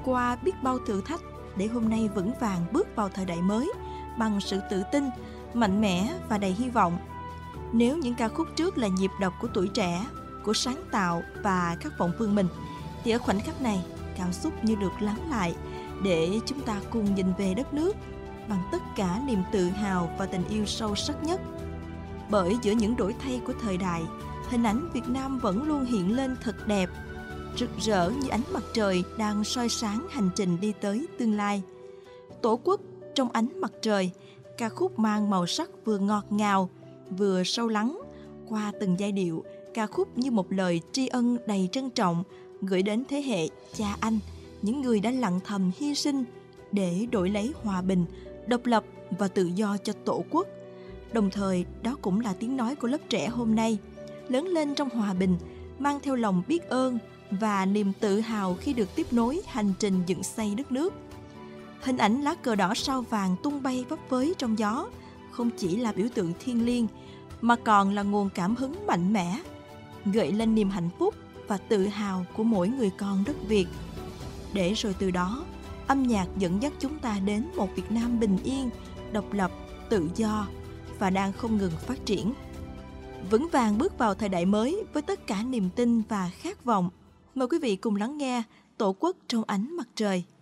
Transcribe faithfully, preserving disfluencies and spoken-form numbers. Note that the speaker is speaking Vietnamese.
qua biết bao thử thách để hôm nay vững vàng bước vào thời đại mới bằng sự tự tin, mạnh mẽ và đầy hy vọng. Nếu những ca khúc trước là nhịp đập của tuổi trẻ, của sáng tạo và khát vọng vươn mình, thì ở khoảnh khắc này, cảm xúc như được lắng lại để chúng ta cùng nhìn về đất nước bằng tất cả niềm tự hào và tình yêu sâu sắc nhất. Bởi giữa những đổi thay của thời đại, hình ảnh Việt Nam vẫn luôn hiện lên thật đẹp, rực rỡ như ánh mặt trời đang soi sáng hành trình đi tới tương lai. Tổ quốc trong ánh mặt trời, ca khúc mang màu sắc vừa ngọt ngào, vừa sâu lắng. Qua từng giai điệu, ca khúc như một lời tri ân đầy trân trọng gửi đến thế hệ cha anh, những người đã lặng thầm hy sinh để đổi lấy hòa bình, độc lập và tự do cho Tổ quốc. Đồng thời, đó cũng là tiếng nói của lớp trẻ hôm nay, lớn lên trong hòa bình, mang theo lòng biết ơn và niềm tự hào khi được tiếp nối hành trình dựng xây đất nước. Hình ảnh lá cờ đỏ sao vàng tung bay phấp phới trong gió không chỉ là biểu tượng thiêng liêng, mà còn là nguồn cảm hứng mạnh mẽ, gợi lên niềm hạnh phúc và tự hào của mỗi người con đất Việt. Để rồi từ đó, âm nhạc dẫn dắt chúng ta đến một Việt Nam bình yên, độc lập, tự do và đang không ngừng phát triển. Vững vàng bước vào thời đại mới với tất cả niềm tin và khát vọng. Mời quý vị cùng lắng nghe Tổ quốc trong ánh mặt trời.